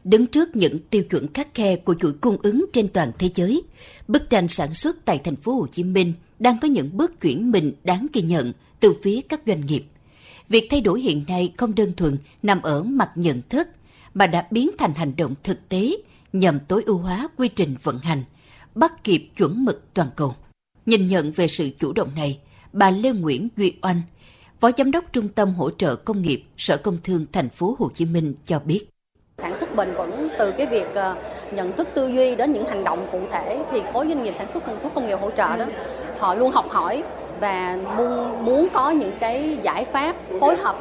đứng trước những tiêu chuẩn khắt khe của chuỗi cung ứng trên toàn thế giới, bức tranh sản xuất tại thành phố Hồ Chí Minh đang có những bước chuyển mình đáng ghi nhận từ phía các doanh nghiệp. Việc thay đổi hiện nay không đơn thuần nằm ở mặt nhận thức, mà đã biến thành hành động thực tế nhằm tối ưu hóa quy trình vận hành, bắt kịp chuẩn mực toàn cầu. Nhìn nhận về sự chủ động này, bà Lê Nguyễn Duy Oanh, Phó Giám đốc Trung tâm Hỗ trợ Công nghiệp Sở Công Thương Thành phố Hồ Chí Minh cho biết. Sản xuất bền vững từ cái việc nhận thức tư duy đến những hành động cụ thể thì khối doanh nghiệp sản xuất công nghiệp hỗ trợ đó, họ luôn học hỏi và muốn có những cái giải pháp phối hợp